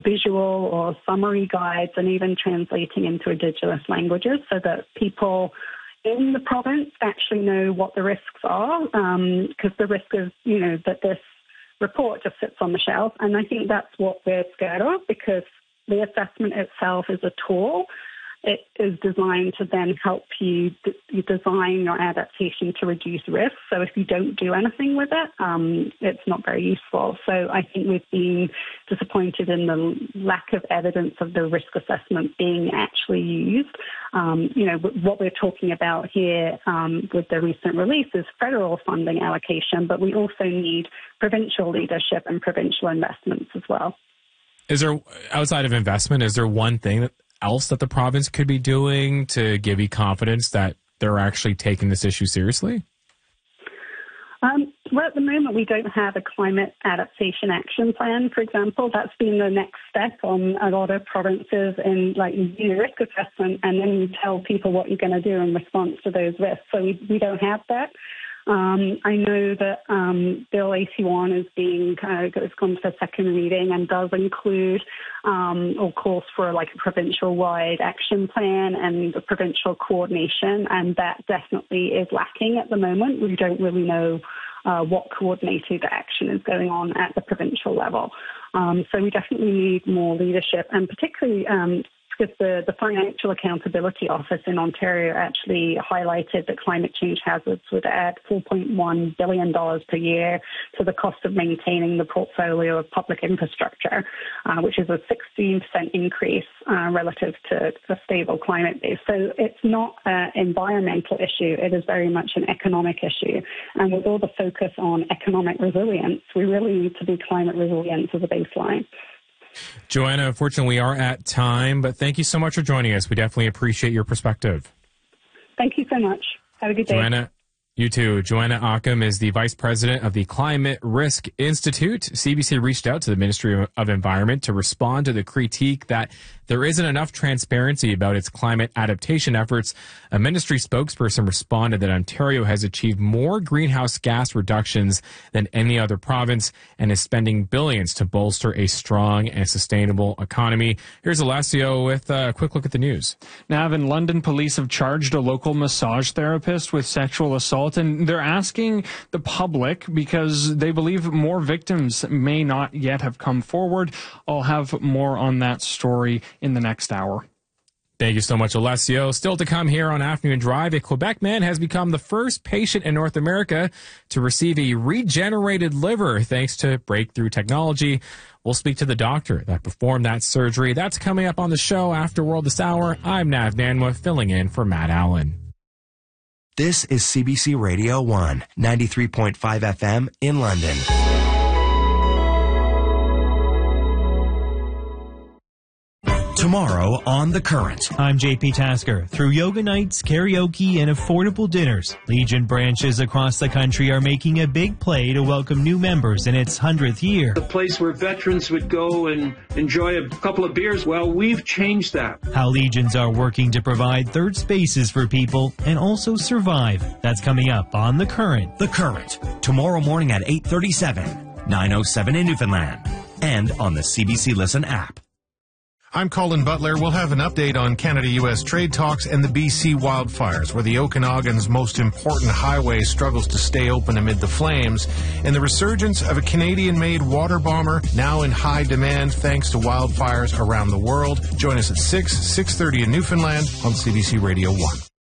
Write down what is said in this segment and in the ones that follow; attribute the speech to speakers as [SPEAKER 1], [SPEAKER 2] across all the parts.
[SPEAKER 1] visual or summary guides and even translating into Indigenous languages so that people in the province actually know what the risks are, because the risk is, that this report just sits on the shelf. And I think that's what we're scared of, because the assessment itself is a tool. It is designed to then help you design your adaptation to reduce risk. So if you don't do anything with it, it's not very useful. So I think we've been disappointed in the lack of evidence of the risk assessment being actually used. What we're talking about here with the recent release is federal funding allocation, but we also need provincial leadership and provincial investments as well.
[SPEAKER 2] Is there, outside of investment, is there one thing else that the province could be doing to give you confidence that they're actually taking this issue seriously?
[SPEAKER 1] Well, at the moment, we don't have a climate adaptation action plan, for example. That's been the next step on a lot of provinces in, you do risk assessment, and then you tell people what you're going to do in response to those risks. So we don't have that. I know that Bill 81 is it's gone to the second reading and does include or calls for a provincial-wide action plan and a provincial coordination, and that definitely is lacking at the moment. We don't really know what coordinated action is going on at the provincial level. So we definitely need more leadership, and particularly because the Financial Accountability Office in Ontario actually highlighted that climate change hazards would add $4.1 billion per year to the cost of maintaining the portfolio of public infrastructure, which is a 16% increase relative to a stable climate base. So it's not an environmental issue. It is very much an economic issue. And with all the focus on economic resilience, we really need to be climate resilient as a baseline.
[SPEAKER 2] Joanna, unfortunately, we are at time, but thank you so much for joining us. We definitely appreciate your perspective.
[SPEAKER 1] Thank you so much. Have a good day.
[SPEAKER 2] Joanna, you too. Joanna Ockham is the Vice President of the Climate Risk Institute. CBC reached out to the Ministry of Environment to respond to the critique that there isn't enough transparency about its climate adaptation efforts. A ministry spokesperson responded that Ontario has achieved more greenhouse gas reductions than any other province and is spending billions to bolster a strong and sustainable economy. Here's Alessio with a quick look at the news.
[SPEAKER 3] Nav, in London, police have charged a local massage therapist with sexual assault, and they're asking the public because they believe more victims may not yet have come forward. I'll have more on that story in the next hour.
[SPEAKER 2] Thank you so much, Alessio. Still to come here on Afternoon Drive, a Quebec man has become the first patient in North America to receive a regenerated liver thanks to breakthrough technology. We'll speak to the doctor that performed that surgery. That's coming up on the show after World this hour. I'm Nav Nanwa, filling in for Matt Allen.
[SPEAKER 4] This is CBC Radio 1, 93.5 FM in London. Tomorrow on The Current.
[SPEAKER 5] I'm JP Tasker. Through yoga nights, karaoke, and affordable dinners, Legion branches across the country are making a big play to welcome new members in its 100th year.
[SPEAKER 6] The place where veterans would go and enjoy a couple of beers, well, we've changed that.
[SPEAKER 5] How Legions are working to provide third spaces for people and also survive. That's coming up on The Current.
[SPEAKER 4] The Current. Tomorrow morning at 8:37, 9:07 in Newfoundland. And on the CBC Listen app.
[SPEAKER 7] I'm Colin Butler. We'll have an update on Canada-U.S. trade talks and the BC wildfires, where the Okanagan's most important highway struggles to stay open amid the flames, and the resurgence of a Canadian-made water bomber now in high demand thanks to wildfires around the world. Join us at 6:30 in Newfoundland on CBC Radio 1.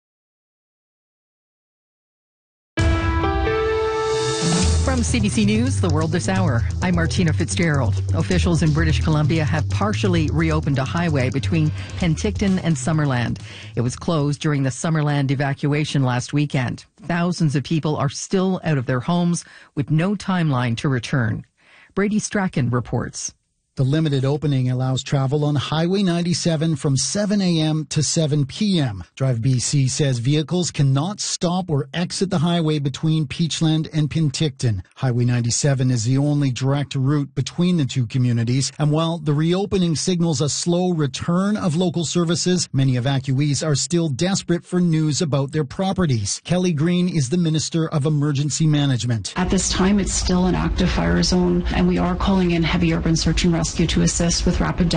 [SPEAKER 8] From CBC News, The World This Hour, I'm Martina Fitzgerald. Officials in British Columbia have partially reopened a highway between Penticton and Summerland. It was closed during the Summerland evacuation last weekend. Thousands of people are still out of their homes with no timeline to return. Brady Strachan reports.
[SPEAKER 9] The limited opening allows travel on Highway 97 from 7 a.m. to 7 p.m. Drive BC says vehicles cannot stop or exit the highway between Peachland and Penticton. Highway 97 is the only direct route between the two communities, and while the reopening signals a slow return of local services, many evacuees are still desperate for news about their properties. Kelly Green is the Minister of Emergency Management.
[SPEAKER 10] At this time, it's still an active fire zone, and we are calling in heavy urban search and rescue rescue to assist with rapid